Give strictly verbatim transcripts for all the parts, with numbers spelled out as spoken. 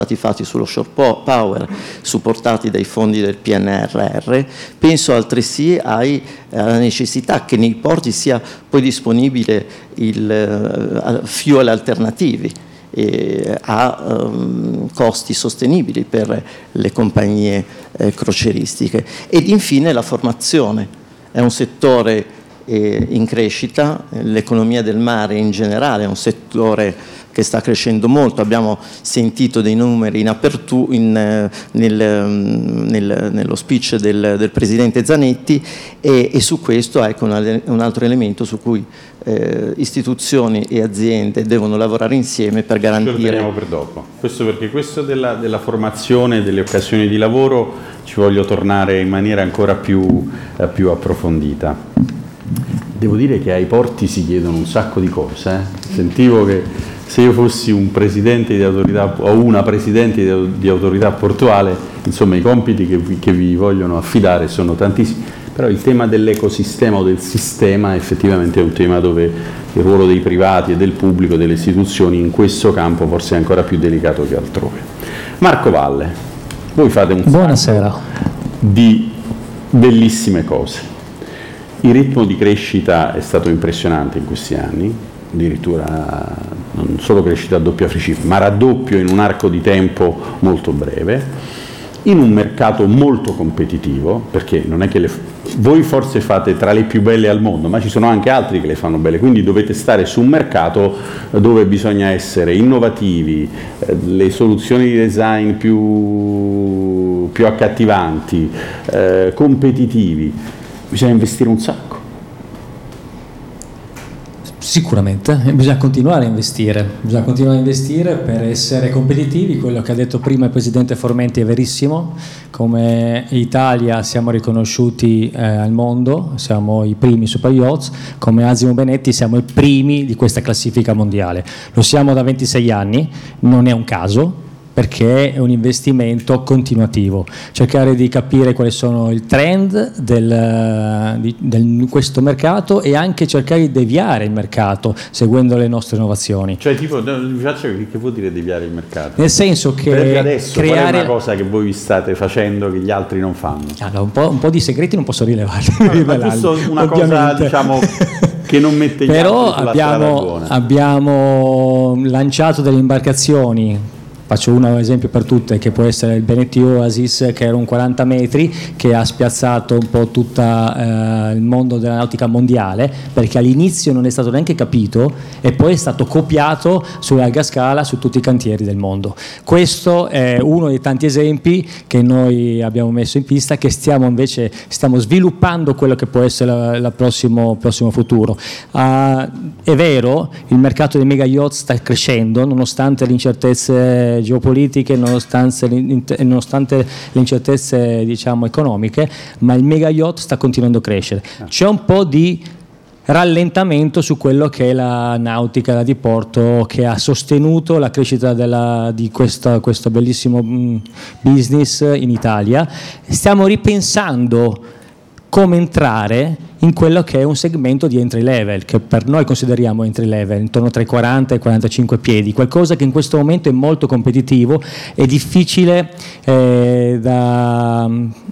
stati fatti sullo shore power supportati dai fondi del P N R R. Penso altresì ai, alla necessità che nei porti sia poi disponibile il uh, fuel alternativi e a um, costi sostenibili per le compagnie eh, crocieristiche. Ed infine la formazione. È un settore eh, in crescita, l'economia del mare in generale è un settore che sta crescendo molto. Abbiamo sentito dei numeri in apertura in, nel, nel, nello speech del, del Presidente Zanetti e, e su questo ecco un, un altro elemento su cui eh, istituzioni e aziende devono lavorare insieme per garantire. Questo lo teniamo per dopo. Questo perché questo della, della formazione, delle occasioni di lavoro ci voglio tornare in maniera ancora più, eh, più approfondita. Devo dire che ai porti si chiedono un sacco di cose. Eh? Sentivo che se io fossi un presidente di autorità o una presidente di, di autorità portuale, insomma i compiti che vi, che vi vogliono affidare sono tantissimi, però il tema dell'ecosistema o del sistema effettivamente è un tema dove il ruolo dei privati e del pubblico, delle istituzioni in questo campo forse è ancora più delicato che altrove. Marco Valle, voi fate un Buonasera. di bellissime cose. Il ritmo di crescita è stato impressionante in questi anni, addirittura non solo crescita a doppia cifra, ma raddoppio in un arco di tempo molto breve, in un mercato molto competitivo, perché non è che le, voi forse fate tra le più belle al mondo, ma ci sono anche altri che le fanno belle, quindi dovete stare su un mercato dove bisogna essere innovativi, eh, le soluzioni di design più, più accattivanti, eh, competitivi, bisogna investire un sacco. Sicuramente, bisogna continuare a investire, bisogna continuare a investire per essere competitivi. Quello che ha detto prima il Presidente Formenti è verissimo, come Italia siamo riconosciuti eh, al mondo, siamo i primi super yachts, come Asimo Benetti siamo i primi di questa classifica mondiale, lo siamo da ventisei anni, non è un caso, perché è un investimento continuativo, cercare di capire quali sono il trend del, di del, questo mercato e anche cercare di deviare il mercato seguendo le nostre innovazioni. Cioè tipo, vi faccio che vuol dire deviare il mercato? Nel senso che per adesso creare... qual è una cosa che voi state facendo che gli altri non fanno? Allora, un, po', un po' di segreti non posso rilevarli. No, ma giusto una cosa diciamo che non mette gli però altri sulla abbiamo, strada buona. Abbiamo lanciato delle imbarcazioni. Faccio un esempio per tutte, che può essere il Benetti Oasis, che era un quaranta metri, che ha spiazzato un po' tutto eh, il mondo della nautica mondiale, perché all'inizio non è stato neanche capito e poi è stato copiato su larga scala su tutti i cantieri del mondo. Questo è uno dei tanti esempi che noi abbiamo messo in pista, che stiamo invece stiamo sviluppando quello che può essere il prossimo, prossimo futuro. Uh, è vero, il mercato dei mega yacht sta crescendo, nonostante le incertezze geopolitiche, nonostante, nonostante le incertezze diciamo economiche, ma il mega yacht sta continuando a crescere. C'è un po' di rallentamento su quello che è la nautica da diporto, che ha sostenuto la crescita della, di questa, questo bellissimo business in Italia. Stiamo ripensando come entrare in quello che è un segmento di entry level, che per noi consideriamo entry level, intorno tra i quaranta e i quarantacinque piedi, qualcosa che in questo momento è molto competitivo, è difficile eh, da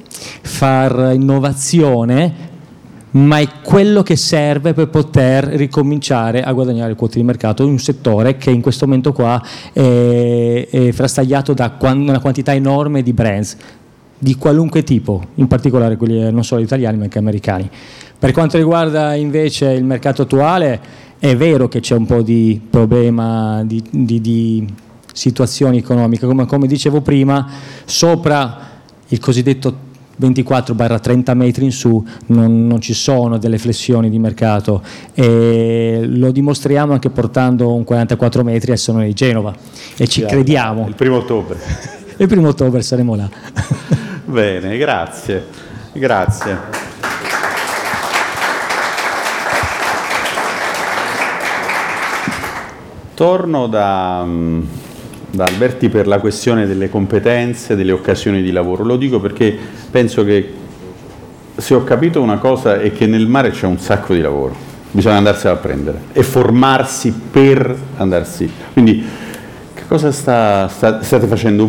far innovazione, ma è quello che serve per poter ricominciare a guadagnare quote di mercato in un settore che in questo momento qua è, è frastagliato da una quantità enorme di brands di qualunque tipo, in particolare quelli non solo italiani ma anche americani. Per quanto riguarda invece il mercato attuale, è vero che c'è un po' di problema di, di, di situazione economica, come, come dicevo prima, sopra il cosiddetto ventiquattro trenta metri in su non, non ci sono delle flessioni di mercato, e lo dimostriamo anche portando un quarantaquattro metri al Salone di Genova e ci crediamo. Il primo ottobre. Il primo ottobre saremo là. Bene, grazie. Grazie. Torno da, da Alberti per la questione delle competenze, delle occasioni di lavoro. Lo dico perché penso che, se ho capito una cosa, è che nel mare c'è un sacco di lavoro, bisogna andarselo a prendere e formarsi per andarsi. Quindi cosa sta, sta, state facendo